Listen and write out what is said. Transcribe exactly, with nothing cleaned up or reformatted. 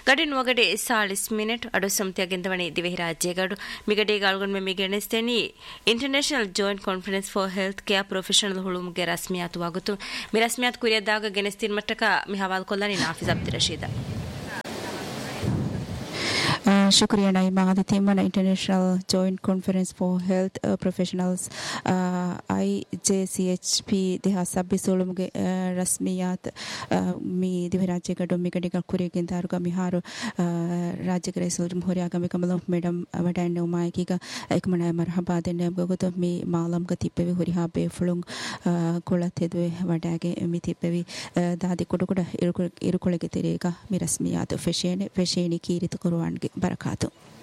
ಗಡಿನ್ ಒಗಡೆ Chalisa minute ಅಡು ಸಂತ್ಯ ಗೆಂದವಣಿ ದಿವೆ ರಾಜ್ಯಗಡು ಮಿಗಡೆ ಗಾಲ್ಗೊಂಡ್ me ಮಿಗೆನೆಸ್ತೇನಿ international joint conference for health care professional ಹುಳುಮ್ಗೆ ರಸ್ಮಿಯಾತು ಆಗುತ್ತು ಮಿ ರಸ್ಮಿಯಾತ್ ಕುರಿಯದಾಗ ಗೆನೆಸ್ತಿನ್ ಮಟ್ಟಕ ಮಿ ಹವಾಲ್ ಕೊಲ್ಲನಿ ನಾಫಿಸ್ ಅಬ್ದಿ ರಶೀದ शुक्रिया नाइमा आदि थीमन international joint conference for health professionals I J C H P देहा सब्बी सोलुमुगे रस्मियात मी दिवे राज्य गडो मी गडिगल कुरिगे दारुगा मिहारो राज्य गरे सोलुम होरियागा मी कमलो madam वडान उमायकीगा एकमना मरहबा देने गगतो मी मालम ग तिप्पेवी होरिहा बेफुलुंग कोळतेदवे वडागे मी तिप्पेवी दादी कोडकोಡ ಇರುಕೊಳಗೆ ತೆರೆಗ ಮಿ ರಸ್ಮಿಯಾತ್ ಫೆಶೇನೆ ಫೆಶೇನಿ ಕೀರಿತ ಕುರ್ವಾನ್ಗೆ ಬರಕಾತು